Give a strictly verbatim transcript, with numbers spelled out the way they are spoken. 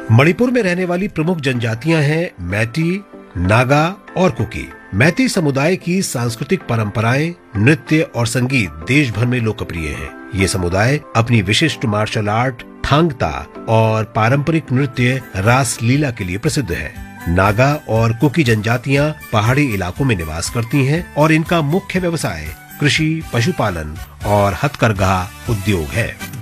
मणिपुर में रहने वाली प्रमुख जनजातियां हैं मैती, नागा और कुकी। मैती समुदाय की सांस्कृतिक परंपराएं, नृत्य और संगीत देश भर में लोकप्रिय हैं। ये समुदाय अपनी विशिष्ट मार्शल आर्ट, थांगता और पारंपरिक नृत्य रास लीला के लिए प्रसिद्ध है। नागा और कुकी जनजातियां पहाड़ी इलाकों में निवास करती हैं और इनका मुख्य व्यवसाय कृषि, पशुपालन और हथकरघा उद्योग है।